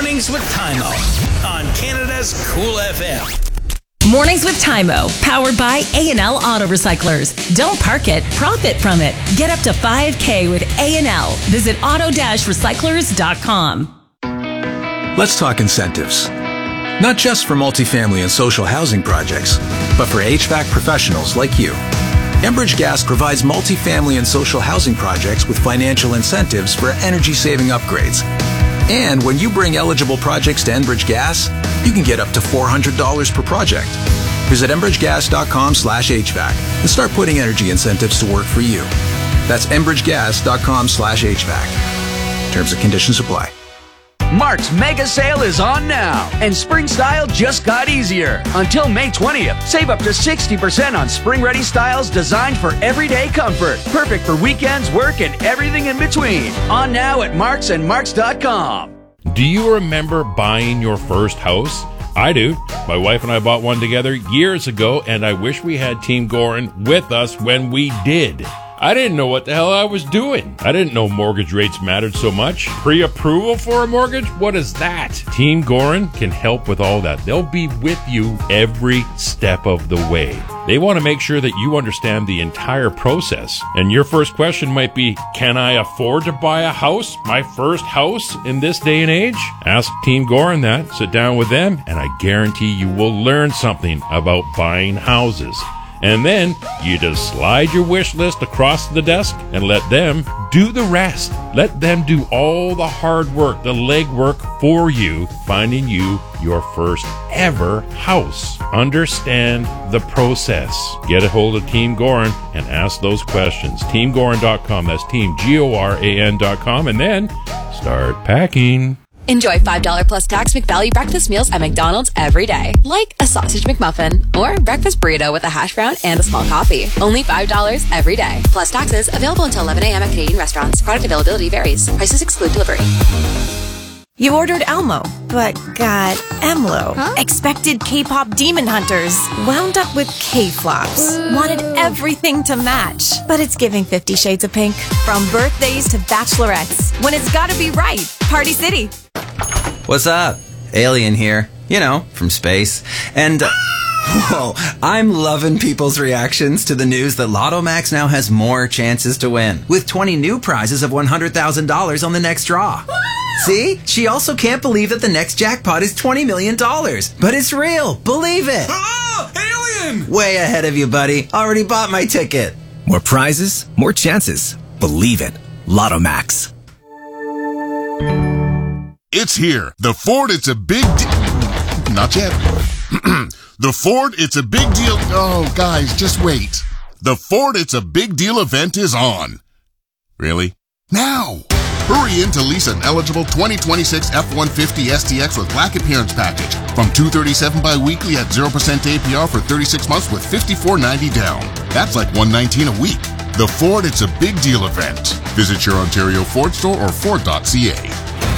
Mornings with Tymo on Canada's Cool FM. Mornings with Tymo, powered by A&L Auto Recyclers. Don't park it, profit from it. Get up to $5,000 with A&L. Visit auto-recyclers.com. Let's talk incentives. Not just for multifamily and social housing projects, but for HVAC professionals like you. Enbridge Gas provides multifamily and social housing projects with financial incentives for energy-saving upgrades. And when you bring eligible projects to Enbridge Gas, you can get up to $400 per project. Visit enbridgegas.com/HVAC and start putting energy incentives to work for you. That's enbridgegas.com/HVAC. Terms and conditions apply. Mark's Mega Sale is on now, and spring style just got easier. Until May 20th, save up to 60% on spring-ready styles designed for everyday comfort. Perfect for weekends, work, and everything in between. On now at Marks and Marks.com. Do you remember buying your first house? I do. My wife and I bought one together years ago, and I wish we had Team Gorin with us when we did. I didn't know what the hell I was doing. I didn't know mortgage rates mattered so much. Pre-approval for a mortgage? What is that? Team Gorin can help with all that. They'll be with you every step of the way. They want to make sure that you understand the entire process. And your first question might be, can I afford to buy a house? My first house in this day and age? Ask Team Gorin that. Sit down with them, and I guarantee you will learn something about buying houses. And then you just slide your wish list across the desk and let them do the rest. Let them do all the hard work, the legwork for you, finding you your first ever house. Understand the process. Get a hold of Team Gorin and ask those questions. TeamGorin.com. That's Team Goran.com. And then start packing. Enjoy $5 plus tax McValue breakfast meals at McDonald's every day. Like a sausage McMuffin or breakfast burrito with a hash brown and a small coffee. Only $5 every day. Plus taxes. Available until 11 a.m. at Canadian restaurants. Product availability varies. Prices exclude delivery. You ordered Elmo, but got Emlo. Huh? Expected K-pop demon hunters. Wound up with K-flops. Wanted everything to match. But it's giving 50 Shades of Pink. From birthdays to bachelorettes. When it's gotta be right. Party City. What's up? Alien here. You know, from space. And, whoa, I'm loving people's reactions to the news that Lotto Max now has more chances to win. With 20 new prizes of $100,000 on the next draw. See? She also can't believe that the next jackpot is $20 million. But it's real. Believe it. Oh, alien! Way ahead of you, buddy. Already bought my ticket. More prizes, more chances. Believe it. Lotto Max. It's here. The Ford It's a Big Deal. Not yet. The Ford It's a Big Deal. Oh, guys, just wait. The Ford It's a Big Deal event is on. Really? Now! Hurry in to lease an eligible 2026 F-150 STX with Black Appearance Package from $237 bi-weekly at 0% APR for 36 months with $54.90 down. That's like $119 a week. The Ford It's a Big Deal event. Visit your Ontario Ford store or Ford.ca.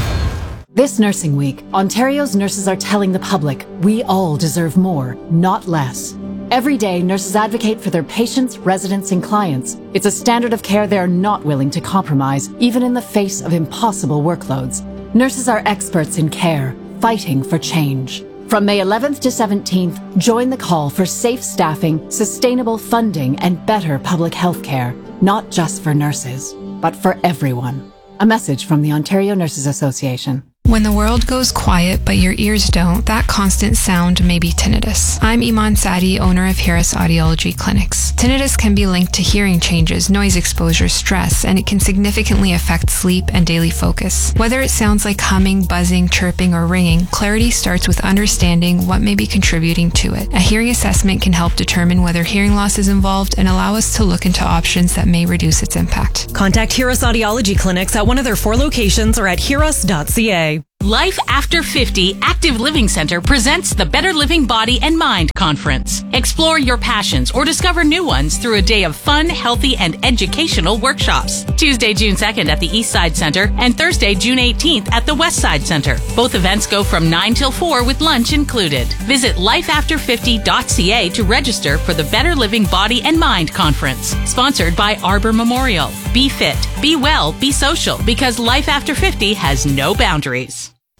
This Nursing Week, Ontario's nurses are telling the public we all deserve more, not less. Every day, nurses advocate for their patients, residents, and clients. It's a standard of care they are not willing to compromise, even in the face of impossible workloads. Nurses are experts in care, fighting for change. From May 11th to 17th, join the call for safe staffing, sustainable funding, and better public health care, not just for nurses, but for everyone. A message from the Ontario Nurses Association. When the world goes quiet but your ears don't, that constant sound may be tinnitus. I'm Iman Sadi, owner of Harris Audiology Clinics. Tinnitus can be linked to hearing changes, noise exposure, stress, and it can significantly affect sleep and daily focus. Whether it sounds like humming, buzzing, chirping, or ringing, clarity starts with understanding what may be contributing to it. A hearing assessment can help determine whether hearing loss is involved and allow us to look into options that may reduce its impact. Contact Harris Audiology Clinics at one of their 4 locations or at harris.ca. Life After 50 Active Living Center presents the Better Living Body and Mind Conference. Explore your passions or discover new ones through a day of fun, healthy, and educational workshops. Tuesday, June 2nd at the East Side Center and Thursday, June 18th at the West Side Center. Both events go from 9 till 4 with lunch included. Visit lifeafter50.ca to register for the Better Living Body and Mind Conference. Sponsored by Arbor Memorial. Be fit, be well, be social, because life after 50 has no boundaries.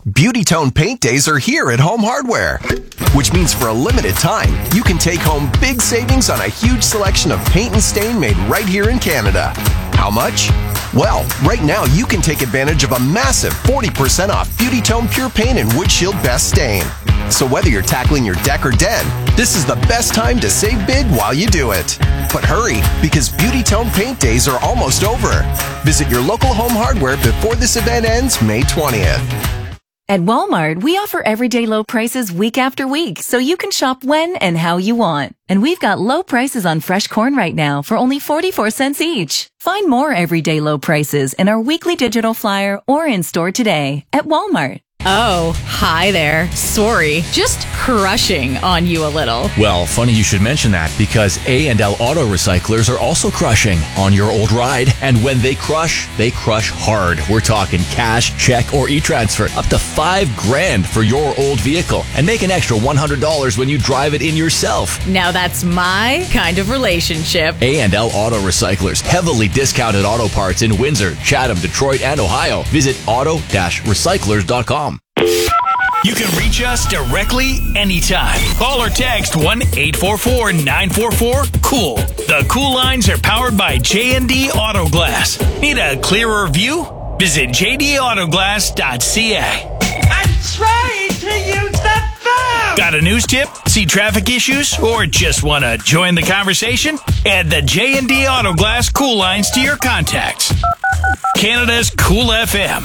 Beauty Tone Paint Days are here at Home Hardware, which means for a limited time, you can take home big savings on a huge selection of paint and stain made right here in Canada. How much? Well, right now you can take advantage of a massive 40% off Beauty Tone Pure Paint and Wood Shield Best Stain. So whether you're tackling your deck or den, this is the best time to save big while you do it. But hurry, because Beauty Tone Paint Days are almost over. Visit your local Home Hardware before this event ends May 20th. At Walmart, we offer everyday low prices week after week, so you can shop when and how you want. And we've got low prices on fresh corn right now for only 44 cents each. Find more everyday low prices in our weekly digital flyer or in store today at Walmart. Oh, hi there. Sorry, just crushing on you a little. Well, funny you should mention that because A&L Auto Recyclers are also crushing on your old ride. And when they crush hard. We're talking cash, check, or e-transfer. Up to $5,000 for your old vehicle. And make an extra $100 when you drive it in yourself. Now that's my kind of relationship. A&L Auto Recyclers. Heavily discounted auto parts in Windsor, Chatham, Detroit, and Ohio. Visit auto-recyclers.com. You can reach us directly anytime. Call or text 1-844-944-COOL. The Cool lines are powered by J&D Auto Glass. Need a clearer view? Visit jdautoglass.ca. I'm trying to use the phone! Got a news tip? See traffic issues? Or just want to join the conversation? Add the J&D Auto Glass Cool lines to your contacts. Canada's Cool FM.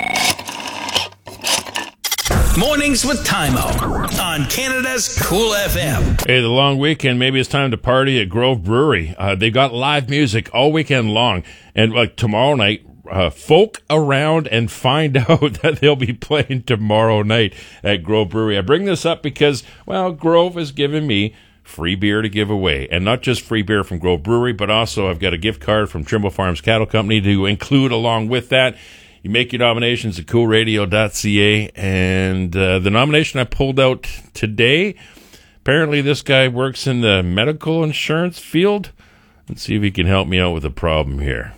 Mornings with Tymo on Canada's Cool FM. Hey, the long weekend, maybe it's time to party at Grove Brewery. They got live music all weekend long. And like tomorrow night, folk around and find out that they'll be playing tomorrow night at Grove Brewery. I bring this up because, well, Grove has given me free beer to give away. And not just free beer from Grove Brewery, but also I've got a gift card from Trimble Farms Cattle Company to include along with that. You make your nominations at coolradio.ca, and the nomination I pulled out today, apparently this guy works in the medical insurance field. Let's see if he can help me out with a problem here.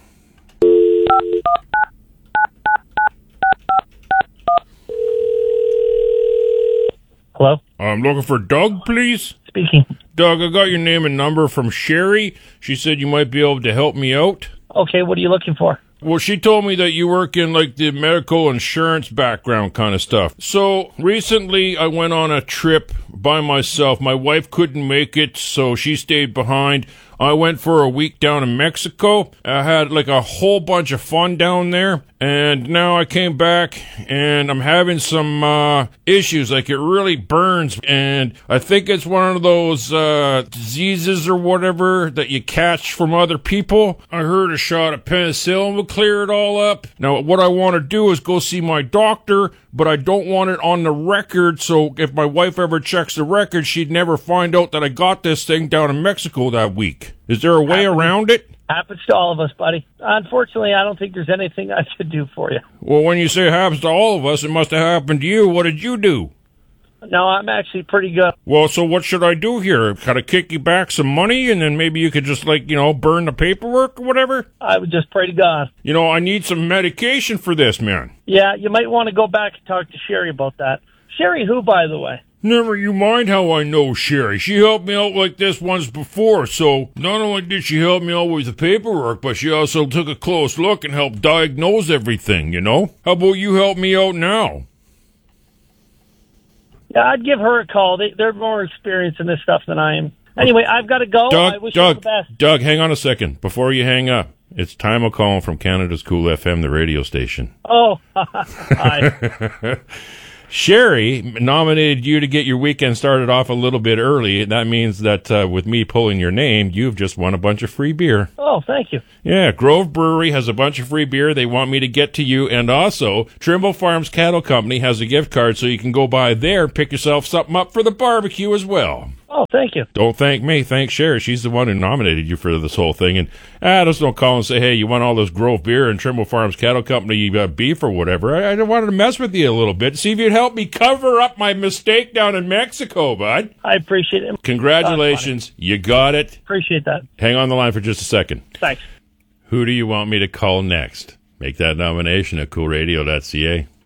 Hello? I'm looking for Doug, please. Speaking. Doug, I got your name and number from Sherry. She said you might be able to help me out. Okay, what are you looking for? Well, she told me that you work in, like, the medical insurance background kind of stuff. So, recently I went on a trip by myself. My wife couldn't make it, so she stayed behind. I went for a week down in Mexico. I had, like, a whole bunch of fun down there. And now I came back, and I'm having some issues. Like, it really burns. And I think it's one of those diseases or whatever that you catch from other people. I heard a shot of penicillin will clear it all up. Now, what I want to do is go see my doctor, but I don't want it on the record. So if my wife ever checks the record, she'd never find out that I got this thing down in Mexico that week. Is there a way around it? Happens to all of us, buddy. Unfortunately, I don't think there's anything I could do for you. Well, when you say it happens to all of us, it must have happened to you. What did you do? No, I'm actually pretty good. Well, so what should I do here? Kind of kick you back some money, and then maybe you could just, like, you know, burn the paperwork or whatever? I would just pray to God. You know, I need some medication for this, man. Yeah, you might want to go back and talk to Sherry about that. Sherry who, by the way? Never you mind how I know Sherry. She helped me out like this once before, so not only did she help me out with the paperwork, but she also took a close look and helped diagnose everything, you know? How about you help me out now? Yeah, I'd give her a call. They're more experienced in this stuff than I am. Anyway, I've got to go. I wish you the best. Doug, hang on a second. Before you hang up, it's Tymo calling from Canada's Cool FM, the radio station. Oh, hi. Sherry nominated you to get your weekend started off a little bit early. That means that with me pulling your name, you've just won a bunch of free beer. Oh, thank you. Yeah, Grove Brewery has a bunch of free beer they want me to get to you. And also, Trimble Farms Cattle Company has a gift card so you can go by there and pick yourself something up for the barbecue as well. Oh, thank you. Don't thank me. Thank Sherry. She's the one who nominated you for this whole thing. And just don't call and say, hey, you want all this Grove beer and Trimble Farms Cattle Company beef or whatever. I wanted to mess with you a little bit. See if you'd help me cover up my mistake down in Mexico, bud. I appreciate it. Congratulations. You got it. Appreciate that. Hang on the line for just a second. Thanks. Who do you want me to call next? Make that nomination at coolradio.ca.